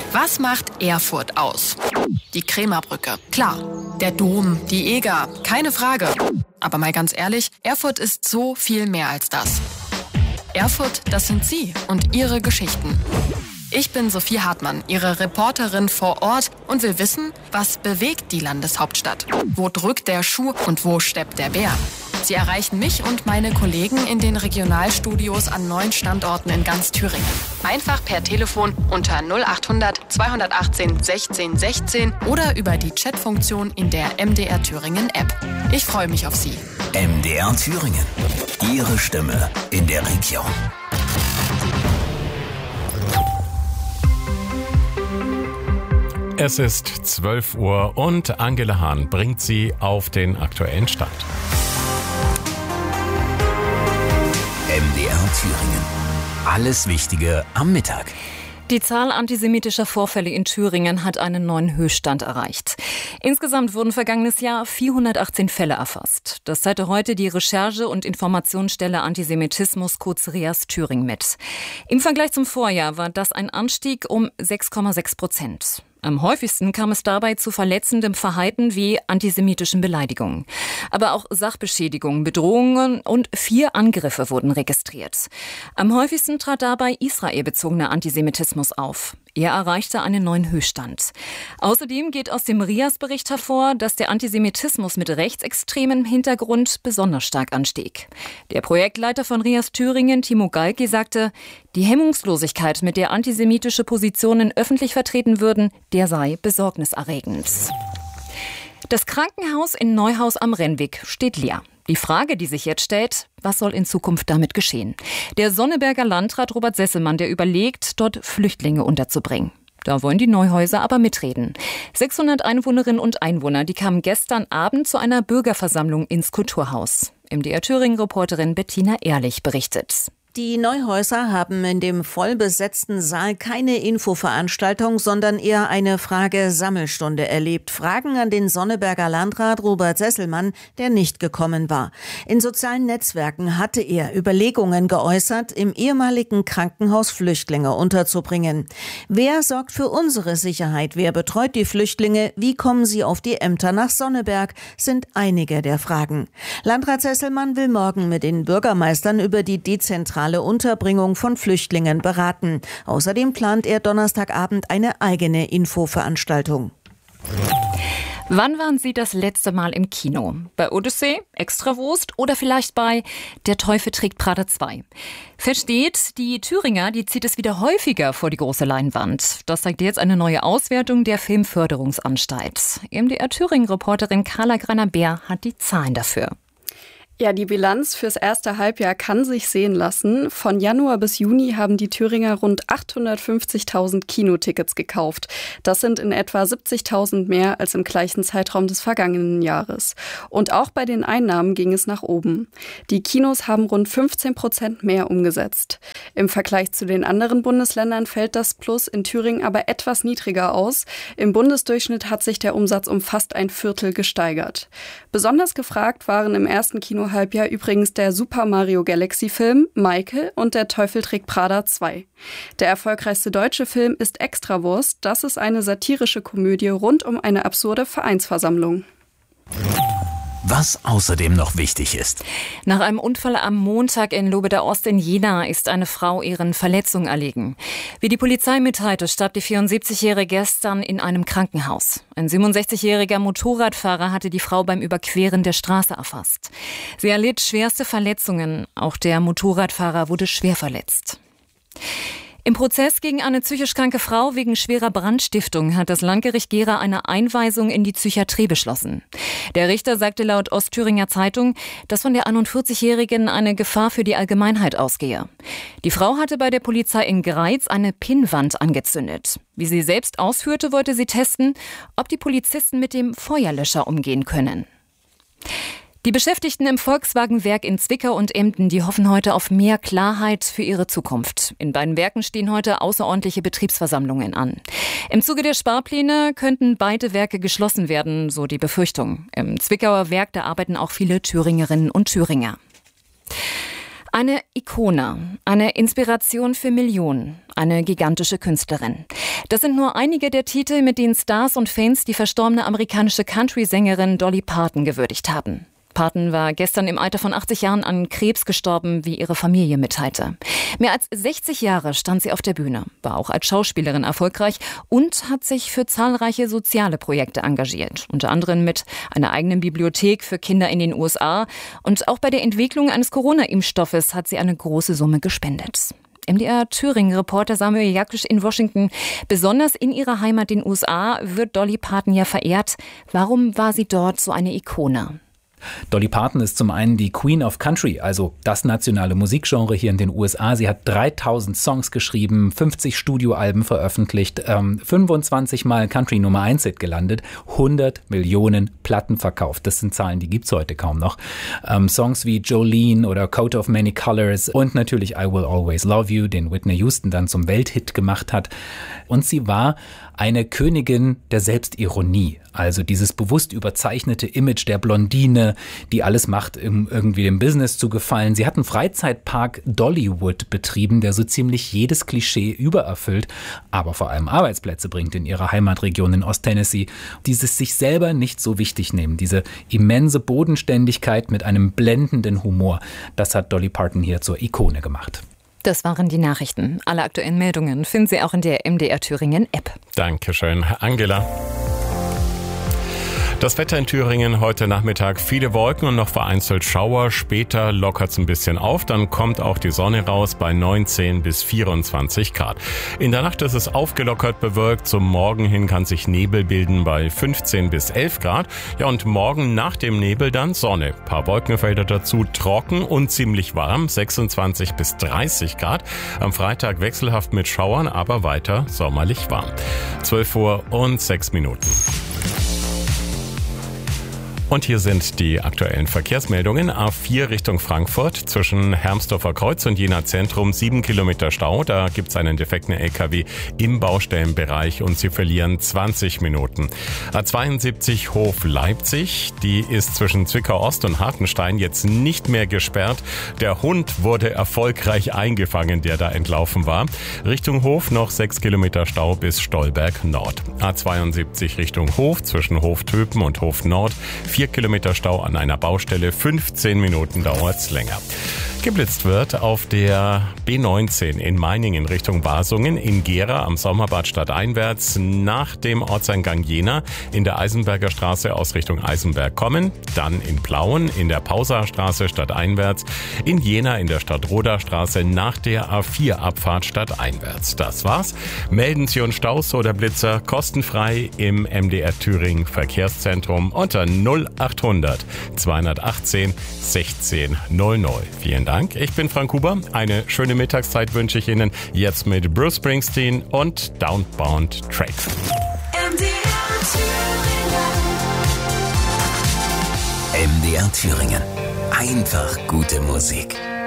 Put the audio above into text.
Was macht Erfurt aus? Die Krämerbrücke, klar. Der Dom, die Eger, keine Frage. Aber mal ganz ehrlich, Erfurt ist so viel mehr als das. Erfurt, das sind Sie und Ihre Geschichten. Ich bin Sophie Hartmann, Ihre Reporterin vor Ort und will wissen, was bewegt die Landeshauptstadt? Wo drückt der Schuh und wo steppt der Bär? Sie erreichen mich und meine Kollegen in den Regionalstudios an 9 Standorten in ganz Thüringen. Einfach per Telefon unter 0800 218 16 16 oder über die Chatfunktion in der MDR Thüringen App. Ich freue mich auf Sie. MDR Thüringen. Ihre Stimme in der Region. Es ist 12 Uhr und Angela Hahn bringt Sie auf den aktuellen Stand. MDR Thüringen. Alles Wichtige am Mittag. Die Zahl antisemitischer Vorfälle in Thüringen hat einen neuen Höchststand erreicht. Insgesamt wurden vergangenes Jahr 418 Fälle erfasst. Das teilte heute die Recherche- und Informationsstelle Antisemitismus kurz REAS Thüringen mit. Im Vergleich zum Vorjahr war das ein Anstieg um 6,6%. Am häufigsten kam es dabei zu verletzendem Verhalten wie antisemitischen Beleidigungen. Aber auch Sachbeschädigungen, Bedrohungen und 4 Angriffe wurden registriert. Am häufigsten trat dabei israelbezogener Antisemitismus auf. Er erreichte einen neuen Höchststand. Außerdem geht aus dem RIAS-Bericht hervor, dass der Antisemitismus mit rechtsextremem Hintergrund besonders stark anstieg. Der Projektleiter von RIAS Thüringen, Timo Galki, sagte, die Hemmungslosigkeit, mit der antisemitische Positionen öffentlich vertreten würden, der sei besorgniserregend. Das Krankenhaus in Neuhaus am Rennweg steht leer. Die Frage, die sich jetzt stellt, was soll in Zukunft damit geschehen? Der Sonneberger Landrat Robert Sesselmann, der überlegt, dort Flüchtlinge unterzubringen. Da wollen die Neuhäuser aber mitreden. 600 Einwohnerinnen und Einwohner, die kamen gestern Abend zu einer Bürgerversammlung ins Kulturhaus. MDR Thüringen-Reporterin Bettina Ehrlich berichtet. Die Neuhäuser haben in dem vollbesetzten Saal keine Infoveranstaltung, sondern eher eine Frage-Sammelstunde erlebt. Fragen an den Sonneberger Landrat Robert Sesselmann, der nicht gekommen war. In sozialen Netzwerken hatte er Überlegungen geäußert, im ehemaligen Krankenhaus Flüchtlinge unterzubringen. Wer sorgt für unsere Sicherheit? Wer betreut die Flüchtlinge? Wie kommen sie auf die Ämter nach Sonneberg? Sind einige der Fragen. Landrat Sesselmann will morgen mit den Bürgermeistern über die dezentrale Unterbringung von Flüchtlingen beraten. Außerdem plant er Donnerstagabend eine eigene Infoveranstaltung. Wann waren Sie das letzte Mal im Kino? Bei Odyssee, Extrawurst oder vielleicht bei Der Teufel trägt Prada 2? Versteht, die Thüringer, die zieht es wieder häufiger vor die große Leinwand. Das zeigt jetzt eine neue Auswertung der Filmförderungsanstalt. MDR Thüringen-Reporterin Carla Greiner-Bär hat die Zahlen dafür. Ja, die Bilanz fürs erste Halbjahr kann sich sehen lassen. Von Januar bis Juni haben die Thüringer rund 850.000 Kinotickets gekauft. Das sind in etwa 70.000 mehr als im gleichen Zeitraum des vergangenen Jahres. Und auch bei den Einnahmen ging es nach oben. Die Kinos haben rund 15% mehr umgesetzt. Im Vergleich zu den anderen Bundesländern fällt das Plus in Thüringen aber etwas niedriger aus. Im Bundesdurchschnitt hat sich der Umsatz um fast ein Viertel gesteigert. Besonders gefragt waren im ersten Kinohalbjahr übrigens der Super Mario Galaxy Film Michael und Der Teufel trägt Prada 2. Der erfolgreichste deutsche Film ist Extrawurst. Das ist eine satirische Komödie rund um eine absurde Vereinsversammlung. Was außerdem noch wichtig ist. Nach einem Unfall am Montag in Lobeda-Ost in Jena ist eine Frau ihren Verletzungen erlegen. Wie die Polizei mitteilte, starb die 74-Jährige gestern in einem Krankenhaus. Ein 67-jähriger Motorradfahrer hatte die Frau beim Überqueren der Straße erfasst. Sie erlitt schwerste Verletzungen. Auch der Motorradfahrer wurde schwer verletzt. Im Prozess gegen eine psychisch kranke Frau wegen schwerer Brandstiftung hat das Landgericht Gera eine Einweisung in die Psychiatrie beschlossen. Der Richter sagte laut Ostthüringer Zeitung, dass von der 41-Jährigen eine Gefahr für die Allgemeinheit ausgehe. Die Frau hatte bei der Polizei in Greiz eine Pinnwand angezündet. Wie sie selbst ausführte, wollte sie testen, ob die Polizisten mit dem Feuerlöscher umgehen können. Die Beschäftigten im Volkswagen-Werk in Zwickau und Emden, die hoffen heute auf mehr Klarheit für ihre Zukunft. In beiden Werken stehen heute außerordentliche Betriebsversammlungen an. Im Zuge der Sparpläne könnten beide Werke geschlossen werden, so die Befürchtung. Im Zwickauer Werk, da arbeiten auch viele Thüringerinnen und Thüringer. Eine Ikone, eine Inspiration für Millionen, eine gigantische Künstlerin. Das sind nur einige der Titel, mit denen Stars und Fans die verstorbene amerikanische Country-Sängerin Dolly Parton gewürdigt haben. Parton war gestern im Alter von 80 Jahren an Krebs gestorben, wie ihre Familie mitteilte. Mehr als 60 Jahre stand sie auf der Bühne, war auch als Schauspielerin erfolgreich und hat sich für zahlreiche soziale Projekte engagiert. Unter anderem mit einer eigenen Bibliothek für Kinder in den USA. Und auch bei der Entwicklung eines Corona-Impfstoffes hat sie eine große Summe gespendet. MDR-Thüringen-Reporter Samuel Jakisch in Washington. Besonders in ihrer Heimat, den USA, wird Dolly Parton ja verehrt. Warum war sie dort so eine Ikone? Dolly Parton ist zum einen die Queen of Country, also das nationale Musikgenre hier in den USA. Sie hat 3000 Songs geschrieben, 50 Studioalben veröffentlicht, 25 Mal Country Nummer 1 Hit gelandet, 100 Millionen Platten verkauft. Das sind Zahlen, die gibt's heute kaum noch. Songs wie Jolene oder Coat of Many Colors und natürlich I Will Always Love You, den Whitney Houston dann zum Welthit gemacht hat. Und sie war eine Königin der Selbstironie, also dieses bewusst überzeichnete Image der Blondine, die alles macht, um irgendwie dem Business zu gefallen. Sie hat einen Freizeitpark Dollywood betrieben, der so ziemlich jedes Klischee übererfüllt, aber vor allem Arbeitsplätze bringt in ihrer Heimatregion in Osttennessee. Dieses sich selber nicht so wichtig nehmen, diese immense Bodenständigkeit mit einem blendenden Humor, das hat Dolly Parton hier zur Ikone gemacht. Das waren die Nachrichten. Alle aktuellen Meldungen finden Sie auch in der MDR Thüringen App. Dankeschön, Angela. Das Wetter in Thüringen heute Nachmittag, viele Wolken und noch vereinzelt Schauer. Später lockert es ein bisschen auf, dann kommt auch die Sonne raus bei 19 bis 24 Grad. In der Nacht ist es aufgelockert bewölkt, zum Morgen hin kann sich Nebel bilden bei 15 bis 11 Grad. Ja, und morgen nach dem Nebel dann Sonne. Ein paar Wolkenfelder dazu, trocken und ziemlich warm, 26 bis 30 Grad. Am Freitag wechselhaft mit Schauern, aber weiter sommerlich warm. 12 Uhr und 6 Minuten. Und hier sind die aktuellen Verkehrsmeldungen. A4 Richtung Frankfurt zwischen Hermsdorfer Kreuz und Jena Zentrum 7 Kilometer Stau. Da gibt es einen defekten LKW im Baustellenbereich und Sie verlieren 20 Minuten. A72 Hof Leipzig, die ist zwischen Zwickau Ost und Hartenstein jetzt nicht mehr gesperrt. Der Hund wurde erfolgreich eingefangen, der da entlaufen war. Richtung Hof noch 6 Kilometer Stau bis Stolberg Nord. A72 Richtung Hof zwischen Hoftöpen und Hof Nord 4 Kilometer Stau an einer Baustelle, 15 Minuten dauert's länger. Geblitzt wird auf der B19 in Meiningen Richtung Basungen, in Gera am Sommerbad stadteinwärts, nach dem Ortseingang Jena in der Eisenberger Straße aus Richtung Eisenberg kommen, dann in Plauen in der Pausastraße stadteinwärts, in Jena in der Stadtroder Straße nach der A4 Abfahrt stadteinwärts. Das war's. Melden Sie uns Staus oder Blitzer kostenfrei im MDR Thüringen Verkehrszentrum unter 0800 218 16 00. Vielen Dank. Ich bin Frank Huber. Eine schöne Mittagszeit wünsche ich Ihnen jetzt mit Bruce Springsteen und Downbound Track. MDR Thüringen. Einfach gute Musik.